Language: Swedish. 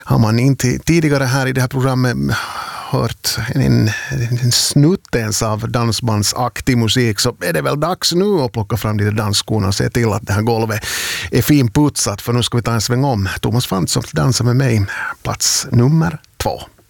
Har man inte tidigare här i det här programmet hört en snutt ens av dansbandsaktig musik, så är det väl dags nu att plocka fram de dansskorna och se till att det här golvet är finputsat, för nu ska vi ta en sväng om. Thomas Fantz som dansar med mig, plats nummer 2.